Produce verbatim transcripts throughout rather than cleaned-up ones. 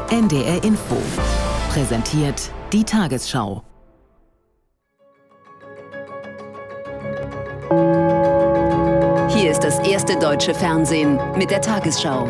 N D R Info. Präsentiert die Tagesschau. Hier ist das erste deutsche Fernsehen mit der Tagesschau.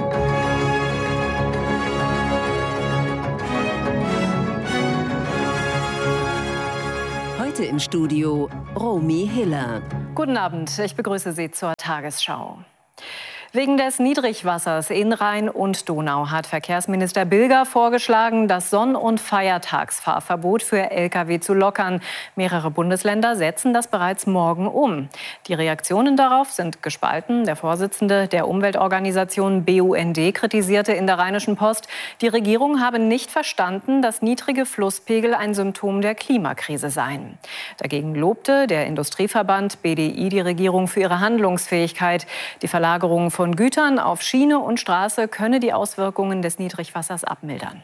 Heute im Studio Romy Hiller. Guten Abend, ich begrüße Sie zur Tagesschau. Wegen des Niedrigwassers in Rhein und Donau hat Verkehrsminister Bilger vorgeschlagen, das Sonn- und Feiertagsfahrverbot für L K W zu lockern. Mehrere Bundesländer setzen das bereits morgen um. Die Reaktionen darauf sind gespalten. Der Vorsitzende der Umweltorganisation B U N D kritisierte in der Rheinischen Post, die Regierung habe nicht verstanden, dass niedrige Flusspegel ein Symptom der Klimakrise seien. Dagegen lobte der Industrieverband B D I die Regierung für ihre Handlungsfähigkeit. Die Verlagerung von Von Gütern auf Schiene und Straße könne die Auswirkungen des Niedrigwassers abmildern.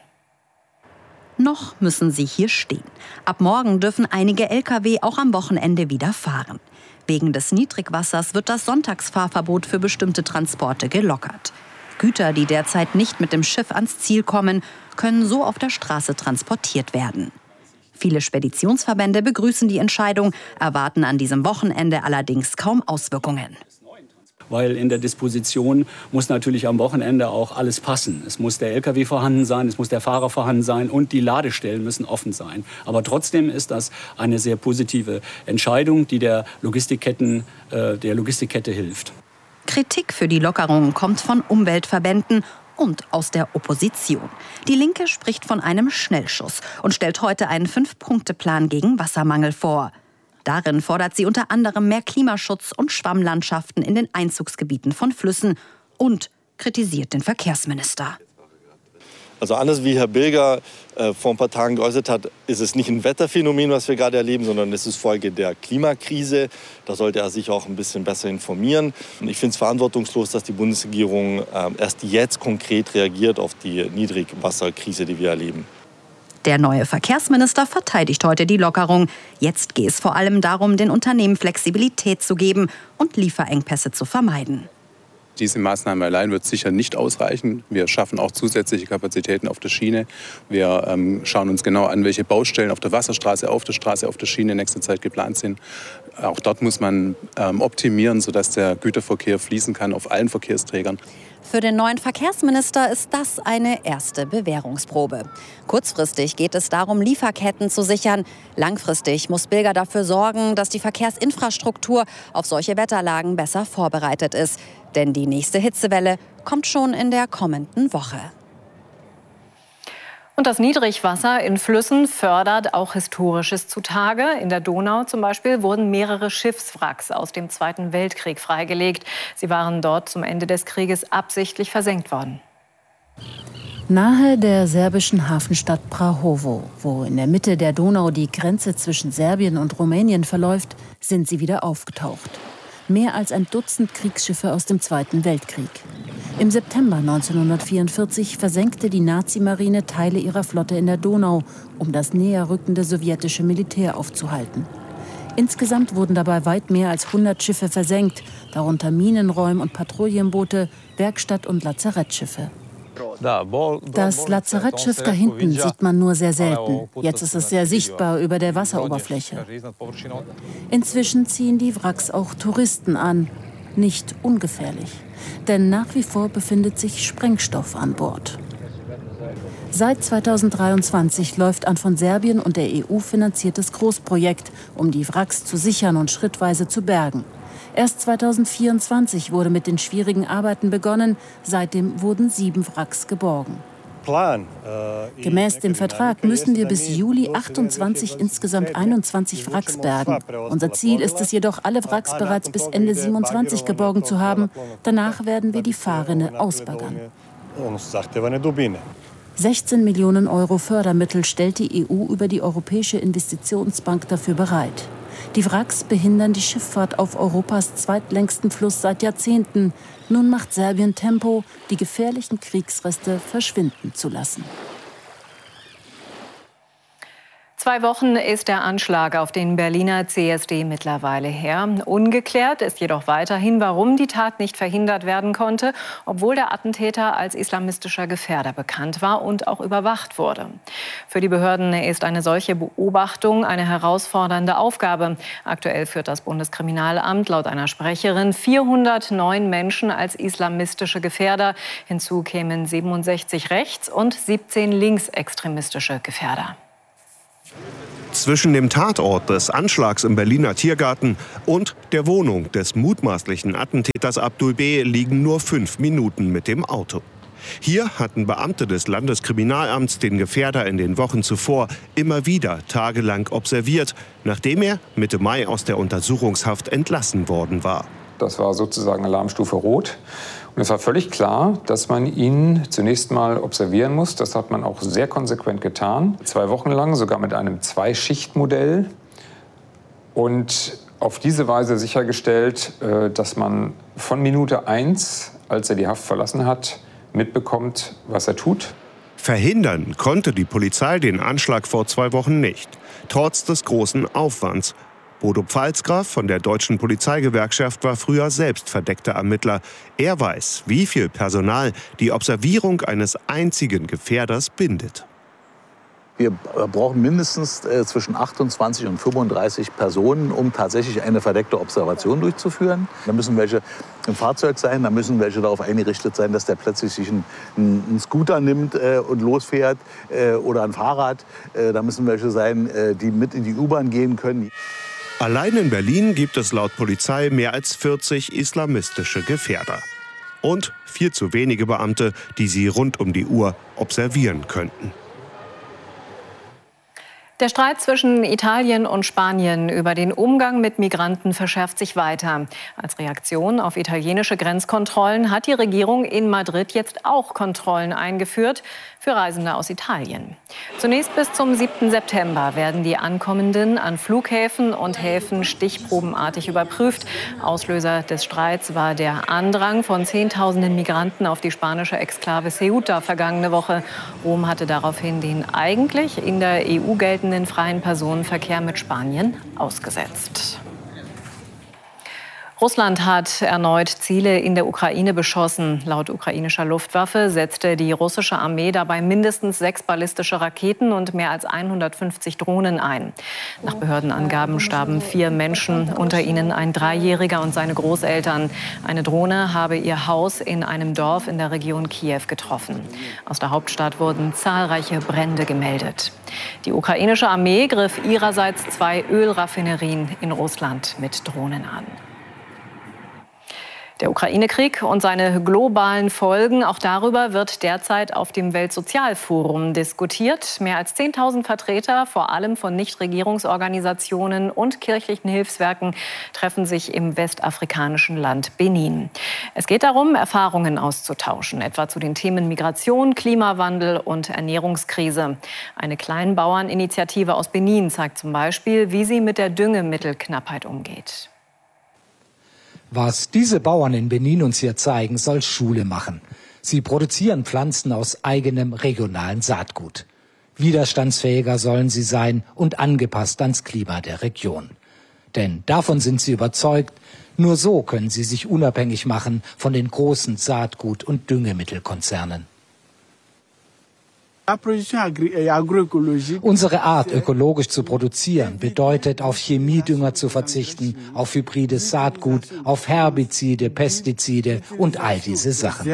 Noch müssen sie hier stehen. Ab morgen dürfen einige L K W auch am Wochenende wieder fahren. Wegen des Niedrigwassers wird das Sonntagsfahrverbot für bestimmte Transporte gelockert. Güter, die derzeit nicht mit dem Schiff ans Ziel kommen, können so auf der Straße transportiert werden. Viele Speditionsverbände begrüßen die Entscheidung, erwarten an diesem Wochenende allerdings kaum Auswirkungen. Weil in der Disposition muss natürlich am Wochenende auch alles passen. Es muss der L K W vorhanden sein, es muss der Fahrer vorhanden sein und die Ladestellen müssen offen sein. Aber trotzdem ist das eine sehr positive Entscheidung, die der Logistikketten, äh, der Logistikkette hilft. Kritik für die Lockerungen kommt von Umweltverbänden und aus der Opposition. Die Linke spricht von einem Schnellschuss und stellt heute einen Fünf-Punkte-Plan gegen Wassermangel vor. Darin fordert sie unter anderem mehr Klimaschutz und Schwammlandschaften in den Einzugsgebieten von Flüssen und kritisiert den Verkehrsminister. Also anders wie Herr Bilger äh, vor ein paar Tagen geäußert hat, ist es nicht ein Wetterphänomen, was wir gerade erleben, sondern es ist Folge der Klimakrise. Da sollte er sich auch ein bisschen besser informieren. Und ich finde es verantwortungslos, dass die Bundesregierung äh, erst jetzt konkret reagiert auf die Niedrigwasserkrise, die wir erleben. Der neue Verkehrsminister verteidigt heute die Lockerung. Jetzt geht es vor allem darum, den Unternehmen Flexibilität zu geben und Lieferengpässe zu vermeiden. Diese Maßnahme allein wird sicher nicht ausreichen. Wir schaffen auch zusätzliche Kapazitäten auf der Schiene. Wir ähm, schauen uns genau an, welche Baustellen auf der Wasserstraße, auf der Straße, auf der Schiene in nächster Zeit geplant sind. Auch dort muss man ähm, optimieren, sodass der Güterverkehr fließen kann auf allen Verkehrsträgern. Für den neuen Verkehrsminister ist das eine erste Bewährungsprobe. Kurzfristig geht es darum, Lieferketten zu sichern. Langfristig muss Bilger dafür sorgen, dass die Verkehrsinfrastruktur auf solche Wetterlagen besser vorbereitet ist. Denn die nächste Hitzewelle kommt schon in der kommenden Woche. Und das Niedrigwasser in Flüssen fördert auch Historisches zutage. In der Donau zum Beispiel wurden mehrere Schiffswracks aus dem Zweiten Weltkrieg freigelegt. Sie waren dort zum Ende des Krieges absichtlich versenkt worden. Nahe der serbischen Hafenstadt Prahovo, wo in der Mitte der Donau die Grenze zwischen Serbien und Rumänien verläuft, sind sie wieder aufgetaucht. Mehr als ein Dutzend Kriegsschiffe aus dem Zweiten Weltkrieg. Im September neunzehnhundertvierundvierzig versenkte die Nazimarine Teile ihrer Flotte in der Donau, um das näher rückende sowjetische Militär aufzuhalten. Insgesamt wurden dabei weit mehr als hundert Schiffe versenkt, darunter Minenräum- und Patrouillenboote, Werkstatt- und Lazarettschiffe. Das Lazarettschiff da hinten sieht man nur sehr selten. Jetzt ist es sehr sichtbar über der Wasseroberfläche. Inzwischen ziehen die Wracks auch Touristen an. Nicht ungefährlich. Denn nach wie vor befindet sich Sprengstoff an Bord. Seit zweitausenddreiundzwanzig läuft ein von Serbien und der E U finanziertes Großprojekt, um die Wracks zu sichern und schrittweise zu bergen. Erst zweitausendvierundzwanzig wurde mit den schwierigen Arbeiten begonnen. Seitdem wurden sieben Wracks geborgen. Gemäß dem Vertrag müssen wir bis Juli achtundzwanzig insgesamt einundzwanzig Wracks bergen. Unser Ziel ist es jedoch, alle Wracks bereits bis Ende siebenundzwanzig geborgen zu haben. Danach werden wir die Fahrrinne ausbaggern. sechzehn Millionen Euro Fördermittel stellt die E U über die Europäische Investitionsbank dafür bereit. Die Wracks behindern die Schifffahrt auf Europas zweitlängstem Fluss seit Jahrzehnten. Nun macht Serbien Tempo, die gefährlichen Kriegsreste verschwinden zu lassen. Zwei Wochen ist der Anschlag auf den Berliner C S D mittlerweile her. Ungeklärt ist jedoch weiterhin, warum die Tat nicht verhindert werden konnte, obwohl der Attentäter als islamistischer Gefährder bekannt war und auch überwacht wurde. Für die Behörden ist eine solche Beobachtung eine herausfordernde Aufgabe. Aktuell führt das Bundeskriminalamt laut einer Sprecherin vierhundertneun Menschen als islamistische Gefährder. Hinzu kämen siebenundsechzig rechts- und siebzehn linksextremistische Gefährder. Zwischen dem Tatort des Anschlags im Berliner Tiergarten und der Wohnung des mutmaßlichen Attentäters Abdul B. liegen nur fünf Minuten mit dem Auto. Hier hatten Beamte des Landeskriminalamts den Gefährder in den Wochen zuvor immer wieder tagelang observiert, nachdem er Mitte Mai aus der Untersuchungshaft entlassen worden war. Das war sozusagen Alarmstufe Rot. Und es war völlig klar, dass man ihn zunächst mal observieren muss. Das hat man auch sehr konsequent getan. Zwei Wochen lang, sogar mit einem Zwei-Schicht-Modell. Und auf diese Weise sichergestellt, dass man von Minute eins, als er die Haft verlassen hat, mitbekommt, was er tut. Verhindern konnte die Polizei den Anschlag vor zwei Wochen nicht, trotz des großen Aufwands. Bodo Pfalzgraf von der Deutschen Polizeigewerkschaft war früher selbst verdeckter Ermittler. Er weiß, wie viel Personal die Observierung eines einzigen Gefährders bindet. Wir brauchen mindestens äh, zwischen achtundzwanzig und fünfunddreißig Personen, um tatsächlich eine verdeckte Observation durchzuführen. Da müssen welche im Fahrzeug sein, da müssen welche darauf eingerichtet sein, dass der plötzlich sich einen, einen Scooter nimmt äh, und losfährt äh, oder ein Fahrrad. Äh, da müssen welche sein, äh, die mit in die U-Bahn gehen können. Allein in Berlin gibt es laut Polizei mehr als vierzig islamistische Gefährder. Und viel zu wenige Beamte, die sie rund um die Uhr observieren könnten. Der Streit zwischen Italien und Spanien über den Umgang mit Migranten verschärft sich weiter. Als Reaktion auf italienische Grenzkontrollen hat die Regierung in Madrid jetzt auch Kontrollen eingeführt für Reisende aus Italien. Zunächst bis zum siebten September werden die Ankommenden an Flughäfen und Häfen stichprobenartig überprüft. Auslöser des Streits war der Andrang von Zehntausenden Migranten auf die spanische Exklave Ceuta vergangene Woche. Rom hatte daraufhin den eigentlich in der E U geltenden den freien Personenverkehr mit Spanien ausgesetzt. Russland hat erneut Ziele in der Ukraine beschossen. Laut ukrainischer Luftwaffe setzte die russische Armee dabei mindestens sechs ballistische Raketen und mehr als hundertfünfzig Drohnen ein. Nach Behördenangaben starben vier Menschen, unter ihnen ein Dreijähriger und seine Großeltern. Eine Drohne habe ihr Haus in einem Dorf in der Region Kiew getroffen. Aus der Hauptstadt wurden zahlreiche Brände gemeldet. Die ukrainische Armee griff ihrerseits zwei Ölraffinerien in Russland mit Drohnen an. Der Ukraine-Krieg und seine globalen Folgen, auch darüber wird derzeit auf dem Weltsozialforum diskutiert. Mehr als zehntausend Vertreter, vor allem von Nichtregierungsorganisationen und kirchlichen Hilfswerken, treffen sich im westafrikanischen Land Benin. Es geht darum, Erfahrungen auszutauschen, etwa zu den Themen Migration, Klimawandel und Ernährungskrise. Eine Kleinbauerninitiative aus Benin zeigt zum Beispiel, wie sie mit der Düngemittelknappheit umgeht. Was diese Bauern in Benin uns hier zeigen, soll Schule machen. Sie produzieren Pflanzen aus eigenem regionalen Saatgut. Widerstandsfähiger sollen sie sein und angepasst ans Klima der Region. Denn davon sind sie überzeugt, nur so können sie sich unabhängig machen von den großen Saatgut- und Düngemittelkonzernen. Unsere Art, ökologisch zu produzieren, bedeutet, auf Chemiedünger zu verzichten, auf hybrides Saatgut, auf Herbizide, Pestizide und all diese Sachen.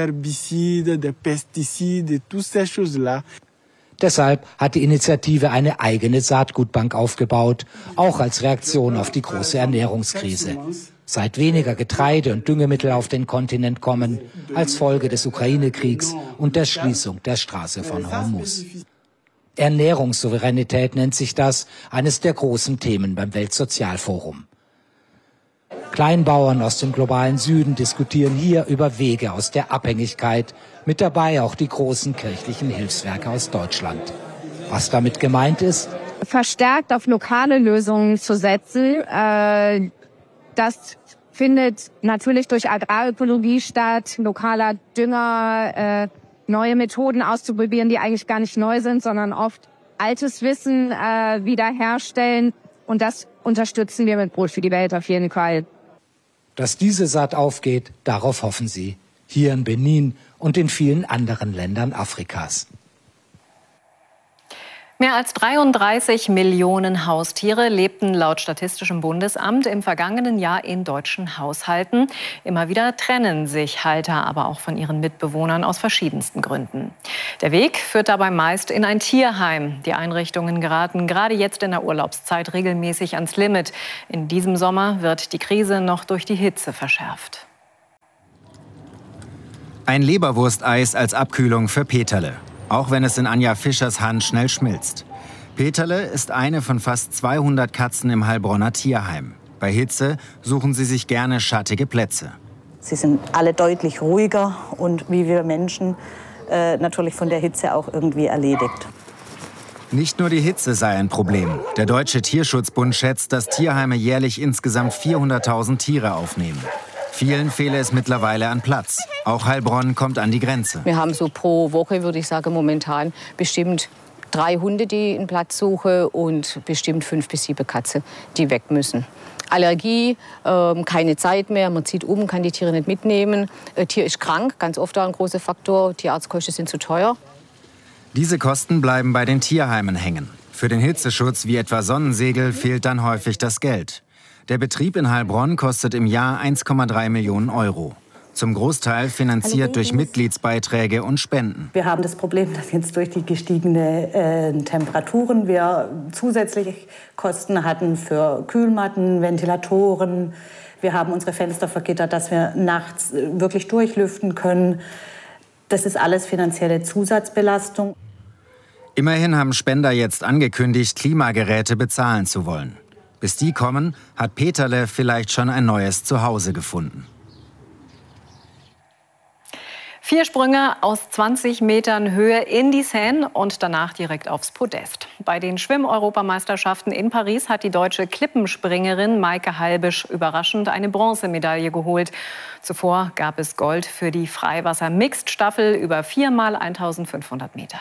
Deshalb hat die Initiative eine eigene Saatgutbank aufgebaut, auch als Reaktion auf die große Ernährungskrise. Seit weniger Getreide und Düngemittel auf den Kontinent kommen, als Folge des Ukraine-Kriegs und der Schließung der Straße von Hormuz. Ernährungssouveränität nennt sich das, eines der großen Themen beim Weltsozialforum. Kleinbauern aus dem globalen Süden diskutieren hier über Wege aus der Abhängigkeit, mit dabei auch die großen kirchlichen Hilfswerke aus Deutschland. Was damit gemeint ist? Verstärkt auf lokale Lösungen zu setzen, äh Das findet natürlich durch Agrarökologie statt, lokaler Dünger, äh, neue Methoden auszuprobieren, die eigentlich gar nicht neu sind, sondern oft altes Wissen äh, wiederherstellen. Und das unterstützen wir mit Brot für die Welt auf jeden Fall. Dass diese Saat aufgeht, darauf hoffen sie. Hier in Benin und in vielen anderen Ländern Afrikas. Mehr als dreiunddreißig Millionen Haustiere lebten laut Statistischem Bundesamt im vergangenen Jahr in deutschen Haushalten. Immer wieder trennen sich Halter aber auch von ihren Mitbewohnern aus verschiedensten Gründen. Der Weg führt dabei meist in ein Tierheim. Die Einrichtungen geraten gerade jetzt in der Urlaubszeit regelmäßig ans Limit. In diesem Sommer wird die Krise noch durch die Hitze verschärft. Ein Leberwursteis als Abkühlung für Peterle. Auch wenn es in Anja Fischers Hand schnell schmilzt. Peterle ist eine von fast zweihundert Katzen im Heilbronner Tierheim. Bei Hitze suchen sie sich gerne schattige Plätze. Sie sind alle deutlich ruhiger und wie wir Menschen äh, natürlich von der Hitze auch irgendwie erledigt. Nicht nur die Hitze sei ein Problem. Der Deutsche Tierschutzbund schätzt, dass Tierheime jährlich insgesamt vierhunderttausend Tiere aufnehmen. Vielen fehle es mittlerweile an Platz. Auch Heilbronn kommt an die Grenze. Wir haben so pro Woche, würde ich sagen, momentan bestimmt drei Hunde, die einen Platz suchen und bestimmt fünf bis sieben Katzen, die weg müssen. Allergie, äh, keine Zeit mehr, man zieht um, kann die Tiere nicht mitnehmen. Äh, Tier ist krank, ganz oft ein großer Faktor. Tierarztkosten sind zu teuer. Diese Kosten bleiben bei den Tierheimen hängen. Für den Hitzeschutz wie etwa Sonnensegel fehlt dann häufig das Geld. Der Betrieb in Heilbronn kostet im Jahr eins Komma drei Millionen Euro. Zum Großteil finanziert durch Mitgliedsbeiträge und Spenden. Wir haben das Problem, dass jetzt durch die gestiegenen äh, Temperaturen wir zusätzlich Kosten hatten für Kühlmatten, Ventilatoren. Wir haben unsere Fenster vergittert, dass wir nachts wirklich durchlüften können. Das ist alles finanzielle Zusatzbelastung. Immerhin haben Spender jetzt angekündigt, Klimageräte bezahlen zu wollen. Bis die kommen, hat Peterle vielleicht schon ein neues Zuhause gefunden. Vier Sprünge aus zwanzig Metern Höhe in die Seine und danach direkt aufs Podest. Bei den Schwimm-Europameisterschaften in Paris hat die deutsche Klippenspringerin Maike Halbisch überraschend eine Bronzemedaille geholt. Zuvor gab es Gold für die Freiwasser-Mixed-Staffel über vier mal eintausendfünfhundert Meter.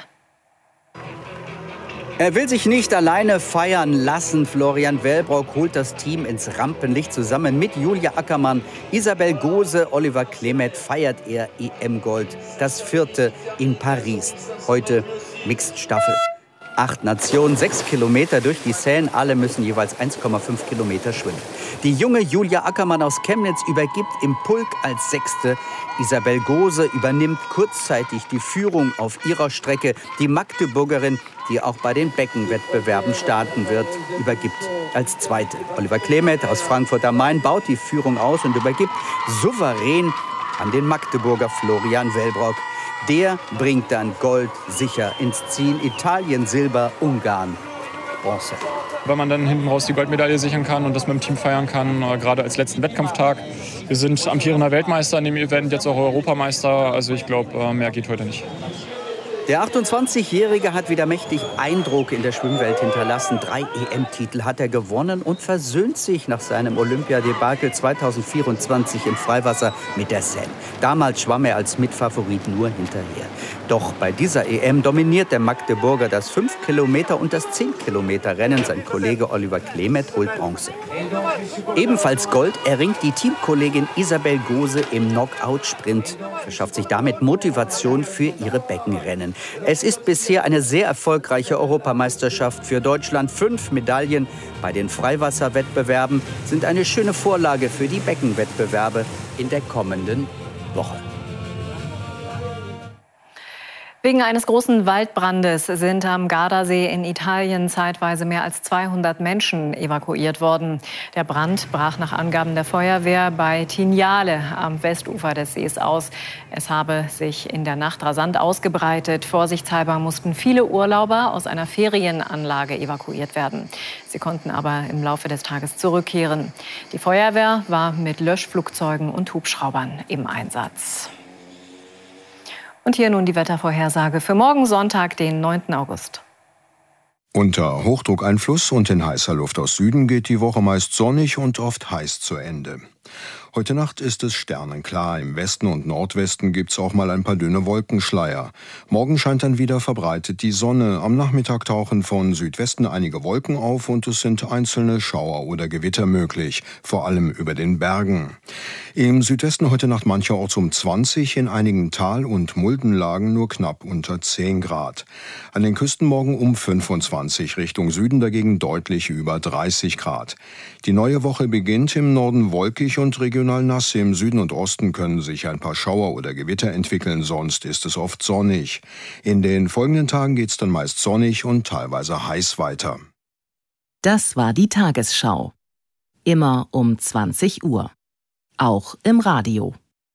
Er will sich nicht alleine feiern lassen. Florian Wellbrock holt das Team ins Rampenlicht. Zusammen mit Julia Ackermann, Isabel Gose, Oliver Klemet feiert er E M-Gold. Das vierte in Paris. Heute Mixed-Staffel. Acht Nationen, sechs Kilometer durch die Seine. Alle müssen jeweils eins Komma fünf Kilometer schwimmen. Die junge Julia Ackermann aus Chemnitz übergibt im Pulk als Sechste. Isabel Gose übernimmt kurzzeitig die Führung auf ihrer Strecke. Die Magdeburgerin, die auch bei den Beckenwettbewerben starten wird, übergibt als Zweite. Oliver Klemet aus Frankfurt am Main baut die Führung aus und übergibt souverän an den Magdeburger Florian Wellbrock. Der bringt dann Gold sicher ins Ziel. Italien Silber, Ungarn Bronze. Wenn man dann hinten raus die Goldmedaille sichern kann und das mit dem Team feiern kann, gerade als letzten Wettkampftag. Wir sind amtierender Weltmeister in dem Event, jetzt auch Europameister. Also ich glaube, mehr geht heute nicht. Der achtundzwanzigjährige hat wieder mächtig Eindruck in der Schwimmwelt hinterlassen. Drei E M-Titel hat er gewonnen und versöhnt sich nach seinem Olympiadebakel zweitausendvierundzwanzig im Freiwasser mit der Seine. Damals schwamm er als Mitfavorit nur hinterher. Doch bei dieser E M dominiert der Magdeburger das fünf Kilometer und das zehn Kilometer Rennen. Sein Kollege Oliver Klemet holt Bronze. Ebenfalls Gold erringt die Teamkollegin Isabel Gose im Knockout-Sprint. Verschafft sich damit Motivation für ihre Beckenrennen. Es ist bisher eine sehr erfolgreiche Europameisterschaft für Deutschland. Fünf Medaillen bei den Freiwasserwettbewerben sind eine schöne Vorlage für die Beckenwettbewerbe in der kommenden Woche. Wegen eines großen Waldbrandes sind am Gardasee in Italien zeitweise mehr als zweihundert Menschen evakuiert worden. Der Brand brach nach Angaben der Feuerwehr bei Tignale am Westufer des Sees aus. Es habe sich in der Nacht rasant ausgebreitet. Vorsichtshalber mussten viele Urlauber aus einer Ferienanlage evakuiert werden. Sie konnten aber im Laufe des Tages zurückkehren. Die Feuerwehr war mit Löschflugzeugen und Hubschraubern im Einsatz. Und hier nun die Wettervorhersage für morgen Sonntag, den neunten August. Unter Hochdruckeinfluss und in heißer Luft aus Süden geht die Woche meist sonnig und oft heiß zu Ende. Heute Nacht ist es sternenklar. Im Westen und Nordwesten gibt's auch mal ein paar dünne Wolkenschleier. Morgen scheint dann wieder verbreitet die Sonne. Am Nachmittag tauchen von Südwesten einige Wolken auf und es sind einzelne Schauer oder Gewitter möglich, vor allem über den Bergen. Im Südwesten heute Nacht mancherorts um zwanzig, in einigen Tal- und Muldenlagen nur knapp unter zehn Grad. An den Küsten morgen um fünfundzwanzig, Richtung Süden dagegen deutlich über dreißig Grad. Die neue Woche beginnt im Norden wolkig und regional nass. Im Süden und Osten können sich ein paar Schauer oder Gewitter entwickeln, sonst ist es oft sonnig. In den folgenden Tagen geht es dann meist sonnig und teilweise heiß weiter. Das war die Tagesschau. Immer um zwanzig Uhr. Auch im Radio.